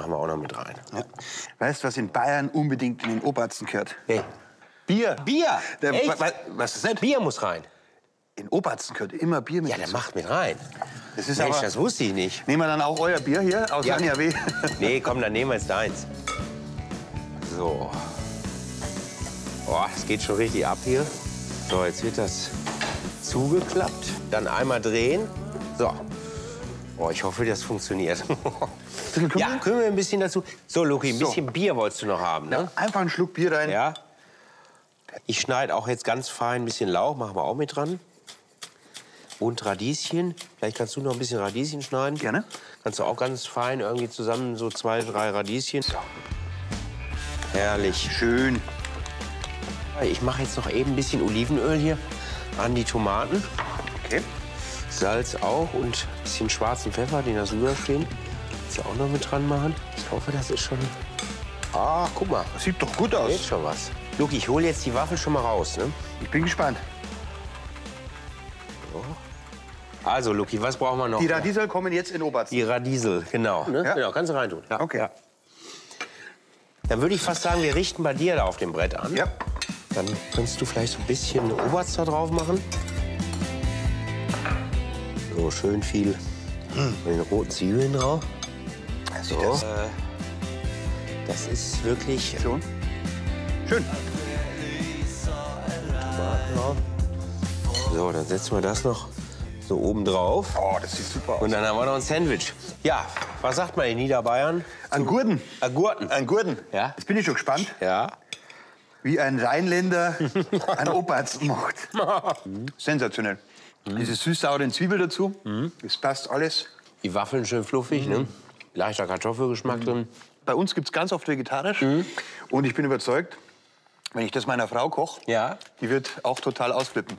machen wir auch noch mit rein. Ja. Weißt du, was in Bayern unbedingt in den Obersten gehört? Hey. Bier. Bier? Was ist das nicht? Bier muss rein. In Obersten gehört immer Bier mit. Ja, der macht mit rein. Das ist Mensch, aber, das wusste ich nicht. nehmen wir dann auch euer Bier hier aus Ja. NRW? Nee, komm, dann nehmen wir jetzt deins. So. Boah, es geht schon richtig ab hier. So, jetzt wird das zugeklappt. Dann einmal drehen. So. Oh, ich hoffe, das funktioniert. Ja, können wir ein bisschen dazu. So, Luki, ein bisschen Bier wolltest du noch haben, ne? Ja, einfach einen Schluck Bier rein. Ja. Ich schneide auch jetzt ganz fein ein bisschen Lauch, machen wir auch mit dran. Und Radieschen. Vielleicht kannst du noch ein bisschen Radieschen schneiden. Gerne. Kannst du auch ganz fein irgendwie zusammen so 2, 3 Radieschen. Herrlich. Schön. Ich mache jetzt noch eben ein bisschen Olivenöl hier an die Tomaten. Okay. Salz auch und ein bisschen schwarzen Pfeffer, den hast du da stehen. Kannst du auch noch mit dran machen. Ich hoffe, das ist schon... Ah, guck mal. Das sieht doch gut aus. Jetzt schon was. Luki, ich hole jetzt die Waffel schon mal raus, ne? Ich bin gespannt. So. Also, Luki, was brauchen wir noch? Die Radiesel kommen jetzt in Obersten. Die Radiesel, genau. Ne? Ja. Genau, kannst du reintun. Ja. Okay. Ja. Dann würde ich fast sagen, wir richten bei dir da auf dem Brett an. Ja. Dann könntest du vielleicht so ein bisschen Oberst da drauf machen. So, schön viel mit den roten Zwiebeln drauf. So. Das ist wirklich... So. Schön. Tomaten drauf. So, dann setzen wir das noch so oben drauf. Oh, das sieht super aus. Und dann haben wir noch ein Sandwich. Ja, was sagt man in Niederbayern? An Gurten. Agurten. An Gurten. Ja. Jetzt bin ich schon gespannt, Ja. wie ein Rheinländer einen Obersten macht. Sensationell. Diese süß-sauren Zwiebel dazu. Das passt alles. Die Waffeln schön fluffig, ne? Leichter Kartoffelgeschmack drin. Bei uns gibt es ganz oft vegetarisch. Und ich bin überzeugt, wenn ich das meiner Frau koche, Ja. die wird auch total ausflippen.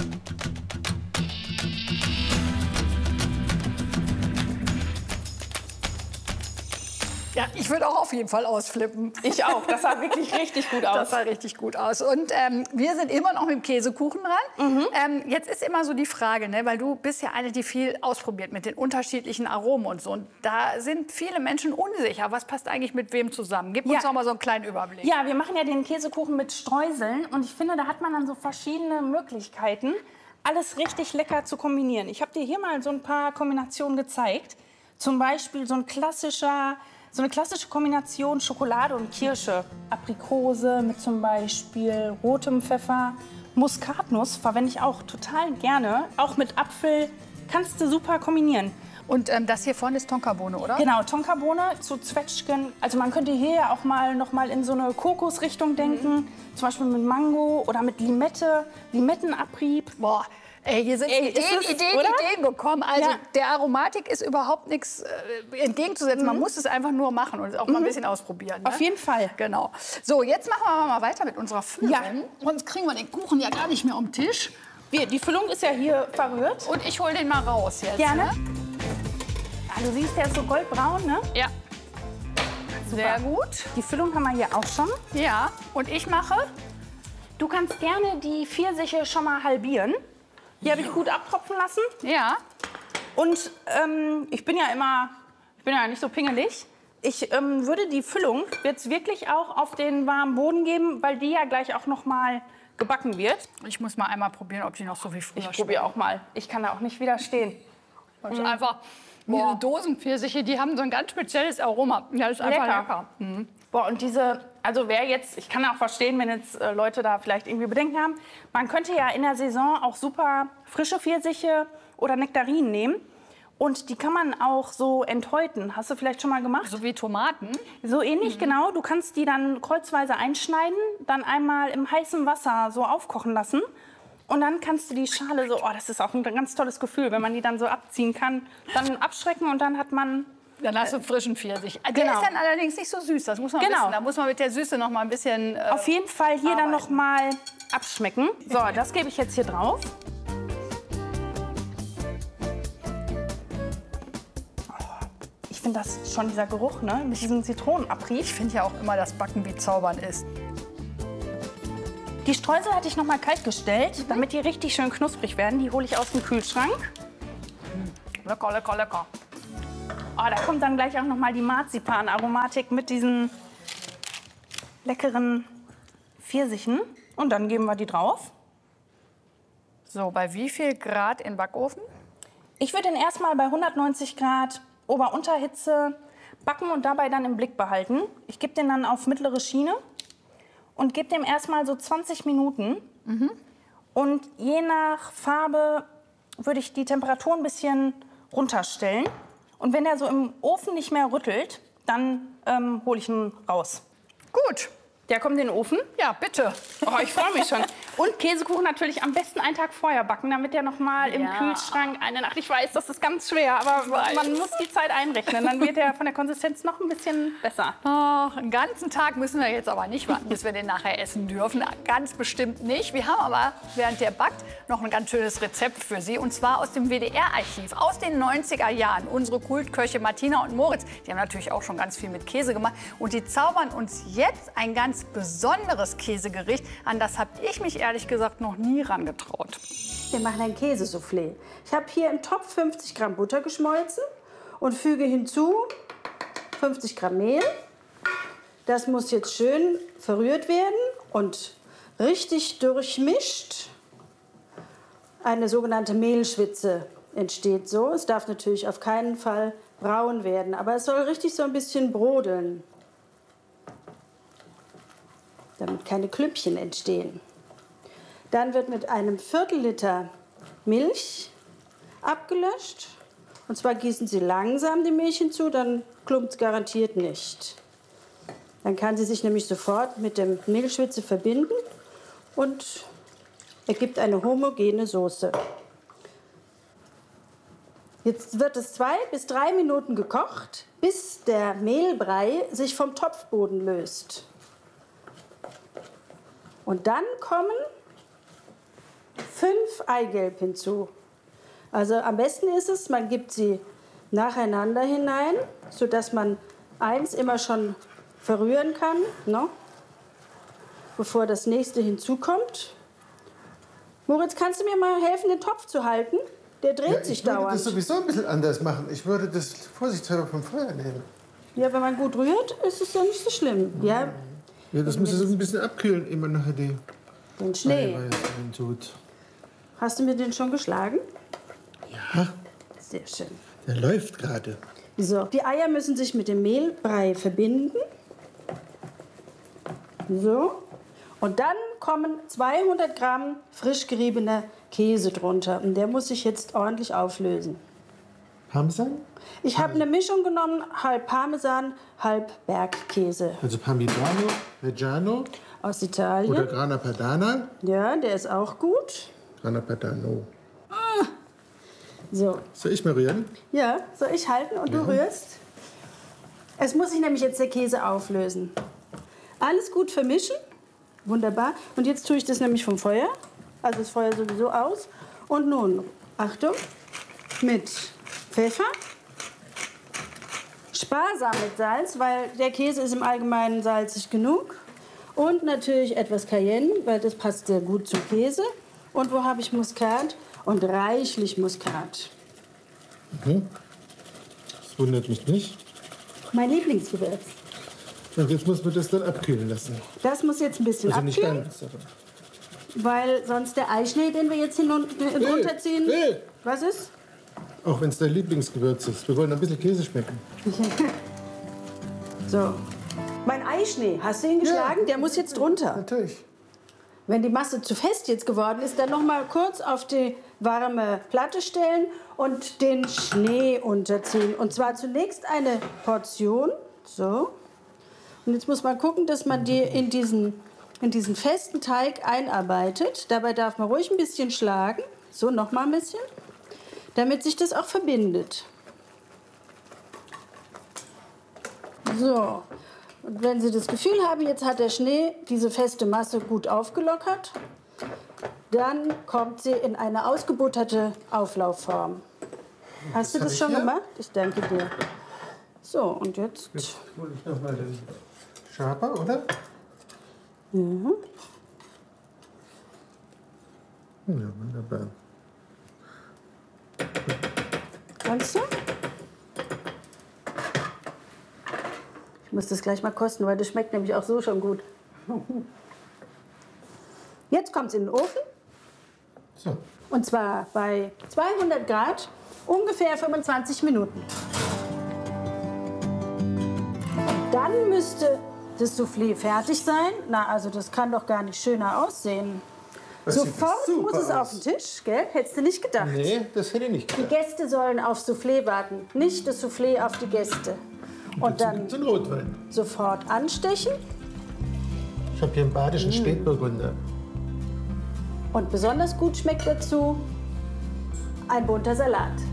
Ja, ich würde auch auf jeden Fall ausflippen. Ich auch. Das sah wirklich richtig gut aus. Das sah richtig gut aus. Und wir sind immer noch mit dem Käsekuchen dran. Jetzt ist immer so die Frage, ne, weil du bist ja eine, die viel ausprobiert mit den unterschiedlichen Aromen und so. Und da sind viele Menschen unsicher. Was passt eigentlich mit wem zusammen? Gib uns doch mal so einen kleinen Überblick. Ja, wir machen ja den Käsekuchen mit Streuseln. Und ich finde, da hat man dann so verschiedene Möglichkeiten, alles richtig lecker zu kombinieren. Ich habe dir hier mal so ein paar Kombinationen gezeigt. Zum Beispiel so eine klassische Kombination Schokolade und Kirsche. Aprikose mit zum Beispiel rotem Pfeffer. Muskatnuss verwende ich auch total gerne. Auch mit Apfel kannst du super kombinieren. Und das hier vorne ist Tonkabohne, oder? Genau, Tonkabohne zu Zwetschgen. Also man könnte hier ja auch noch mal in so eine Kokosrichtung denken. Zum Beispiel mit Mango oder mit Limette, Limettenabrieb. Boah, ey, hier sind Ideen gekommen. Also der Aromatik ist überhaupt nichts entgegenzusetzen. Man muss es einfach nur machen und es auch mal ein bisschen ausprobieren. Ne? Auf jeden Fall. Genau. So, jetzt machen wir mal weiter mit unserer Füllung. Ja. Sonst kriegen wir den Kuchen ja gar nicht mehr um den Tisch. Die Füllung ist ja hier verrührt. Und ich hole den mal raus jetzt. Gerne. Ne? Ja, du siehst, der ist so goldbraun, ne? Ja. Sehr gut. Die Füllung haben wir hier auch schon. Ja. Und ich mache? Du kannst gerne die Pfirsiche schon mal halbieren. Die habe ich gut abtropfen lassen. Ja. Und ich bin ja nicht so pingelig. Ich würde die Füllung jetzt wirklich auch auf den warmen Boden geben, weil die ja gleich auch noch mal gebacken wird. Ich muss mal einmal probieren, ob die noch so wie früher Ich probiere auch mal. Ich kann da auch nicht widerstehen. Das ist einfach, diese Dosenpfirsiche, die haben so ein ganz spezielles Aroma. Ja, das ist einfach lecker. Boah, und ich kann auch verstehen, wenn jetzt Leute da vielleicht irgendwie Bedenken haben. Man könnte ja in der Saison auch super frische Pfirsiche oder Nektarinen nehmen. Und die kann man auch so enthäuten. Hast du vielleicht schon mal gemacht? So wie Tomaten? So ähnlich, genau. Du kannst die dann kreuzweise einschneiden, dann einmal im heißen Wasser so aufkochen lassen. Und dann kannst du die Schale so, das ist auch ein ganz tolles Gefühl, wenn man die dann so abziehen kann. Dann abschrecken und dann hat man... Dann hast du frischen Pfirsich. Der Genau. ist dann allerdings nicht so süß, das muss man wissen. Da muss man mit der Süße noch mal ein bisschen Auf jeden Fall hier dann noch arbeiten. mal abschmecken. So, das gebe ich jetzt hier drauf. Ich finde das schon dieser Geruch, ne? Mit diesem Zitronenabrieb. Ich finde ja auch immer, dass Backen wie Zaubern ist. Die Streusel hatte ich noch mal kalt gestellt, damit die richtig schön knusprig werden. Die hole ich aus dem Kühlschrank. Lecker, lecker, lecker. Oh, da kommt dann gleich auch noch mal die Marzipan-Aromatik mit diesen leckeren Pfirsichen. Und dann geben wir die drauf. So, bei wie viel Grad im Backofen? Ich würde den erstmal bei 190 Grad Ober-Unterhitze backen und dabei dann im Blick behalten. Ich gebe den dann auf mittlere Schiene und gebe dem erstmal so 20 Minuten. Und je nach Farbe würde ich die Temperatur ein bisschen runterstellen. Und wenn er so im Ofen nicht mehr rüttelt, dann hole ich ihn raus. Gut. Der kommt in den Ofen. Ja, bitte. Oh, ich freue mich schon. Und Käsekuchen natürlich am besten einen Tag vorher backen, damit der noch mal im Kühlschrank eine Nacht. Ich weiß, das ist ganz schwer, aber man muss die Zeit einrechnen. Dann wird er von der Konsistenz noch ein bisschen besser. Oh, einen ganzen Tag müssen wir jetzt aber nicht warten, bis wir den nachher essen dürfen. Ganz bestimmt nicht. Wir haben aber, während der backt, noch ein ganz schönes Rezept für Sie. Und zwar aus dem WDR-Archiv, aus den 90er Jahren. Unsere Kultköche Martina und Moritz, die haben natürlich auch schon ganz viel mit Käse gemacht. Und die zaubern uns jetzt ein ganz besonderes Käsegericht. An das habe ich mich ehrlich gesagt noch nie rangetraut. Wir machen ein Käsesoufflé. Ich habe hier im Topf 50 Gramm Butter geschmolzen und füge hinzu 50 Gramm Mehl. Das muss jetzt schön verrührt werden und richtig durchmischt. Eine sogenannte Mehlschwitze entsteht so. Es darf natürlich auf keinen Fall braun werden, aber es soll richtig so ein bisschen brodeln, damit keine Klüppchen entstehen. Dann wird mit einem Viertel-Liter Milch abgelöscht. Und zwar gießen Sie langsam die Milch hinzu, dann klumpt es garantiert nicht. Dann kann sie sich nämlich sofort mit der Mehlschwitze verbinden und ergibt eine homogene Soße. Jetzt wird es 2 bis 3 Minuten gekocht, bis der Mehlbrei sich vom Topfboden löst. Und dann kommen 5 Eigelb hinzu. Also am besten ist es, man gibt sie nacheinander hinein, sodass man eins immer schon verrühren kann, ne? Bevor das nächste hinzukommt. Moritz, kannst du mir mal helfen, den Topf zu halten? Der dreht sich dauernd. Ich würde das sowieso ein bisschen anders machen. Ich würde das vorsichtshalber vom Feuer nehmen. Ja, wenn man gut rührt, ist es ja nicht so schlimm. Ja, Ja, das muss so ein bisschen abkühlen, immer nachher die den Schnee. Eiweiß rein tut. Hast du mir den schon geschlagen? Ja, Sehr schön. der läuft gerade. So, die Eier müssen sich mit dem Mehlbrei verbinden. So. Und dann kommen 200 Gramm frisch geriebener Käse drunter. Und der muss sich jetzt ordentlich auflösen. Parmesan? Ich habe eine Mischung genommen, halb Parmesan, halb Bergkäse Also Parmigiano, Reggiano aus Italien. oder Grana Padano. Ja, der ist auch gut. Grana Padano. So, Soll ich mal rühren? ja, soll ich halten und du rührst? Es muss sich nämlich jetzt der Käse auflösen. Alles gut vermischen. Wunderbar. Und jetzt tue ich das nämlich vom Feuer. Also das Feuer sowieso aus. Und nun, Achtung, mit Pfeffer. Sparsam mit Salz, weil der Käse ist im Allgemeinen salzig genug. Und natürlich etwas Cayenne, weil das passt sehr gut zum Käse. Und wo habe ich Muskat? Und reichlich Muskat. Das wundert mich nicht. Mein Lieblingsgewürz. Und jetzt muss man das dann abkühlen lassen. Das muss jetzt ein bisschen Also nicht abkühlen, ganz, aber... weil sonst der Eischnee, den wir jetzt runterziehen... Nee. Was ist? Auch wenn es dein Lieblingsgewürz ist. Wir wollen ein bisschen Käse schmecken. So. Mein Eischnee, hast du ihn geschlagen? Der muss jetzt runter. Natürlich. Wenn die Masse zu fest jetzt geworden ist, dann noch mal kurz auf die warme Platte stellen und den Schnee unterziehen. Und zwar zunächst eine Portion. So. Und jetzt muss man gucken, dass man die in diesen festen Teig einarbeitet. Dabei darf man ruhig ein bisschen schlagen. So, noch mal ein bisschen. Damit sich das auch verbindet. So. Und wenn Sie das Gefühl haben, jetzt hat der Schnee diese feste Masse gut aufgelockert, dann kommt sie in eine ausgebutterte Auflaufform. Hast du das schon gemacht? Ich danke dir. So, und jetzt... Jetzt hole ich noch mal den Schaber, oder? Mhm. Ja, wunderbar. Kannst du? Ich muss das gleich mal kosten, weil das schmeckt nämlich auch so schon gut. Jetzt kommt es in den Ofen. So. Und zwar bei 200 Grad ungefähr 25 Minuten. Dann müsste das Soufflé fertig sein. Na, also das kann doch gar nicht schöner aussehen. Das sieht Sofort super muss es auf aus. den Tisch, gell? Hättest du nicht gedacht. Nee, das hätte ich nicht Die gedacht. Gäste sollen auf Soufflé warten, nicht das Soufflé auf die Gäste. Und dann So ein Rotwein. sofort anstechen. Ich habe hier einen badischen Spätburgunder. Und besonders gut schmeckt dazu ein bunter Salat.